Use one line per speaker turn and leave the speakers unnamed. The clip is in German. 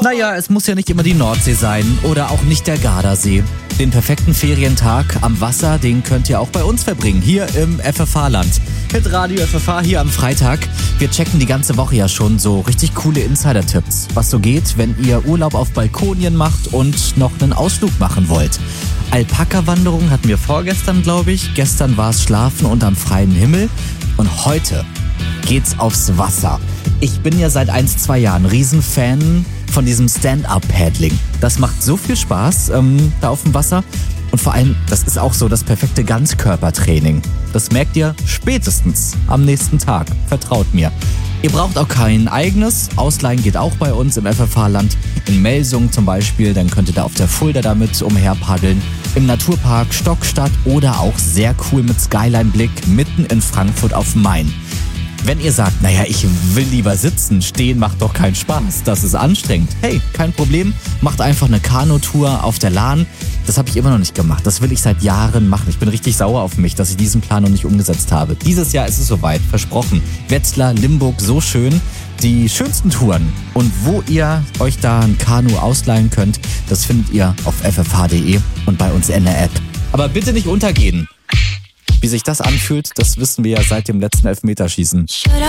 Naja, es muss ja nicht immer die Nordsee sein oder auch nicht der Gardasee. Den perfekten Ferientag am Wasser, den könnt ihr auch bei uns verbringen, hier im FFH-Land. Mit Radio FFH hier am Freitag. Wir checken die ganze Woche ja schon so richtig coole Insider-Tipps, was so geht, wenn ihr Urlaub auf Balkonien macht und noch einen Ausflug machen wollt. Alpaka-Wanderung hatten wir vorgestern, glaube ich. Gestern war es Schlafen unterm freien Himmel. Und heute geht's aufs Wasser. Ich bin ja seit 1-2 Jahren Riesenfan von diesem Stand-Up-Paddling. Das macht so viel Spaß da auf dem Wasser. Und vor allem, das ist auch so das perfekte Ganzkörpertraining. Das merkt ihr spätestens am nächsten Tag. Vertraut mir. Ihr braucht auch kein eigenes. Ausleihen geht auch bei uns im FFH-Land. In Melsungen zum Beispiel, dann könnt ihr da auf der Fulda damit umherpaddeln. Im Naturpark Stockstadt oder auch sehr cool mit Skyline-Blick mitten in Frankfurt auf dem Main. Wenn ihr sagt, naja, ich will lieber sitzen, stehen macht doch keinen Spaß, das ist anstrengend. Hey, kein Problem, macht einfach eine Kanutour auf der Lahn. Das habe ich immer noch nicht gemacht, das will ich seit Jahren machen. Ich bin richtig sauer auf mich, dass ich diesen Plan noch nicht umgesetzt habe. Dieses Jahr ist es soweit, versprochen. Wetzlar, Limburg, so schön. Die schönsten Touren und wo ihr euch da ein Kanu ausleihen könnt, das findet ihr auf ffh.de und bei uns in der App. Aber bitte nicht untergehen. Wie sich das anfühlt, das wissen wir ja seit dem letzten Elfmeterschießen.